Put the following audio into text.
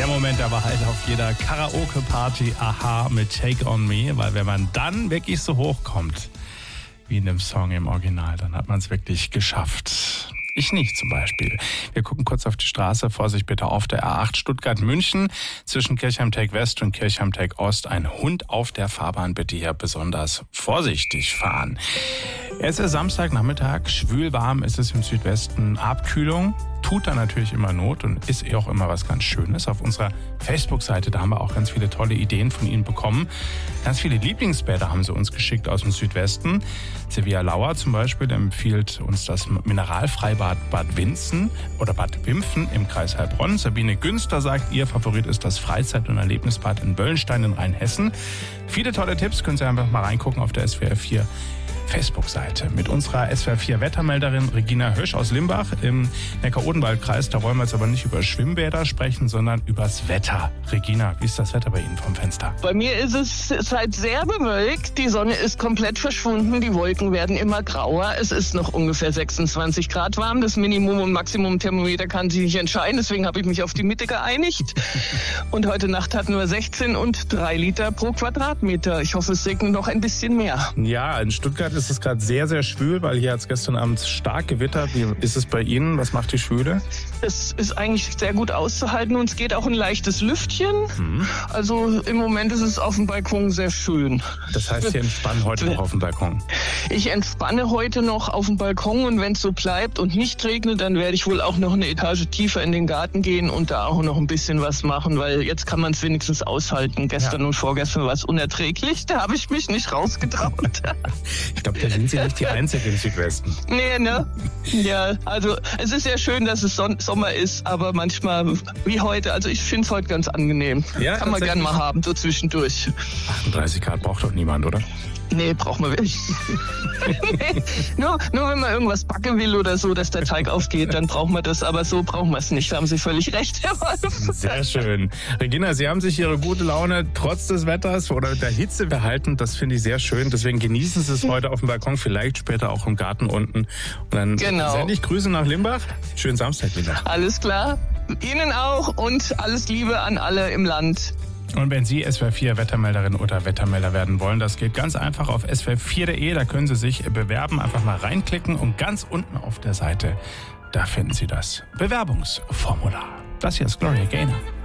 Der Moment der Wahrheit auf jeder Karaoke-Party, Aha mit Take On Me, weil wenn man dann wirklich so hochkommt, wie in dem Song im Original, dann hat man es wirklich geschafft. Ich nicht zum Beispiel. Wir gucken kurz auf die Straße. Vorsicht bitte auf der A8 Stuttgart-München. Zwischen Kirchheim-Teck-West und Kirchheim-Teck-Ost ein Hund auf der Fahrbahn. Bitte hier besonders vorsichtig fahren. Es ist Samstagnachmittag. Schwül warm ist es im Südwesten. Abkühlung tut da natürlich immer Not und ist auch immer was ganz Schönes. Auf unserer Facebook-Seite, da haben wir auch ganz viele tolle Ideen von Ihnen bekommen. Ganz viele Lieblingsbäder haben Sie uns geschickt aus dem Südwesten. Silvia Lauer zum Beispiel empfiehlt uns das Mineralfreibad Bad Winzen oder Bad Wimpfen im Kreis Heilbronn. Sabine Günster sagt, ihr Favorit ist das Freizeit- und Erlebnisbad in Böllenstein in Rheinhessen. Viele tolle Tipps, können Sie einfach mal reingucken auf der SWR 4 Facebook-Seite. Mit unserer SWR 4 Wettermelderin Regina Hösch aus Limbach im Neckar-Odenwald-Kreis. Da wollen wir jetzt aber nicht über Schwimmbäder sprechen, sondern übers Wetter. Regina, wie ist das Wetter bei Ihnen vom Fenster? Bei mir ist es zurzeit sehr bewölkt. Die Sonne ist komplett verschwunden. Die Wolken werden immer grauer. Es ist noch ungefähr 26 Grad warm. Das Minimum- und Maximum-Thermometer kann sich nicht entscheiden. Deswegen habe ich mich auf die Mitte geeinigt. Und heute Nacht hatten wir 16 und 3 Liter pro Quadratmeter. Ich hoffe, es regnet noch ein bisschen mehr. Ja, in Stuttgart ist es gerade sehr, sehr schwül, weil hier hat es gestern Abend stark gewittert. Wie ist es bei Ihnen? Was macht die Schwüle? Es ist eigentlich sehr gut auszuhalten und es geht auch ein leichtes Lüftchen. Also im Moment ist es auf dem Balkon sehr schön. Das heißt, Sie entspannen heute noch auf dem Balkon? Ich entspanne heute noch auf dem Balkon und wenn es so bleibt und nicht regnet, dann werde ich wohl auch noch eine Etage tiefer in den Garten gehen und da auch noch ein bisschen was machen, weil jetzt kann man es wenigstens aushalten. Gestern und vorgestern war es unerträglich, da habe ich mich nicht rausgetraut. Ich glaube, da sind Sie nicht die Einzige im Südwesten. Nee, ne? Ja, also es ist ja schön, dass es Sommer ist, aber manchmal wie heute, also ich finde es heute ganz angenehm. Ja, kann man gern mal haben, so zwischendurch. 38 Grad braucht doch niemand, oder? Nee, braucht man wirklich. Nee, nur wenn man irgendwas backen will oder so, dass der Teig aufgeht, dann braucht man das. Aber so braucht man es nicht. Da haben Sie völlig recht, Herr Wolf. Sehr schön. Regina, Sie haben sich Ihre gute Laune trotz des Wetters oder der Hitze behalten. Das finde ich sehr schön. Deswegen genießen Sie es heute auf dem Balkon, vielleicht später auch im Garten unten. Und dann sende ich Grüße nach Limbach. Schönen Samstag, Limbach. Alles klar. Ihnen auch und alles Liebe an alle im Land. Und wenn Sie SWR 4 Wettermelderin oder Wettermelder werden wollen, das geht ganz einfach auf swr4.de. Da können Sie sich bewerben, einfach mal reinklicken und ganz unten auf der Seite, da finden Sie das Bewerbungsformular. Das hier ist Gloria Gaynor.